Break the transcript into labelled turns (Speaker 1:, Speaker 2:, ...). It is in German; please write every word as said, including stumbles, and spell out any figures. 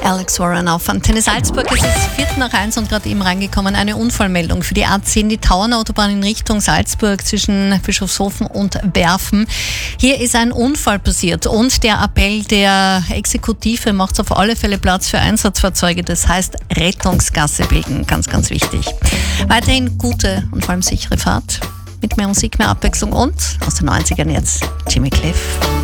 Speaker 1: Alex Warren auf Antenne Salzburg. Es ist Viertel nach eins und gerade eben reingekommen eine Unfallmeldung für die A zehn, die Tauernautobahn in Richtung Salzburg zwischen Bischofshofen und Werfen. Hier ist ein Unfall passiert und der Appell der Exekutive macht auf alle Fälle Platz für Einsatzfahrzeuge. Das heißt Rettungsgasse bilden, ganz, ganz wichtig. Weiterhin gute und vor allem sichere Fahrt mit mehr Musik, mehr Abwechslung und aus den neunzigern jetzt Jimmy Cliff.